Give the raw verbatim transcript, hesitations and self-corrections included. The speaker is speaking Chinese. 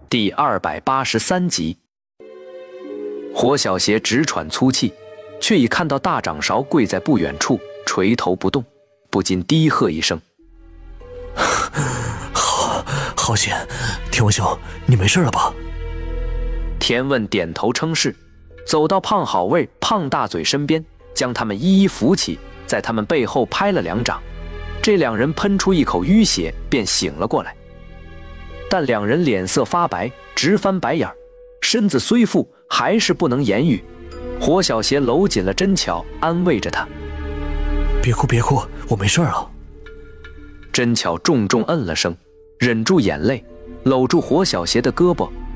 第二百八十三集。火小邪直喘粗气，却已看到大掌勺跪在不远处，垂头不动，不禁低喝一声： 好好险，田文兄，你没事了吧？ 田问点头称是，走到胖好卫、胖大嘴身边，将他们一一扶起，在他们背后拍了两掌，这两人喷出一口淤血，便醒了过来。但两人脸色发白，直翻白眼，身子虽负，还是不能言语。火小邪搂紧了真巧，安慰着他： 别哭别哭，我没事了。 真巧重重嗯了声，忍住眼泪，搂住火小邪的胳膊，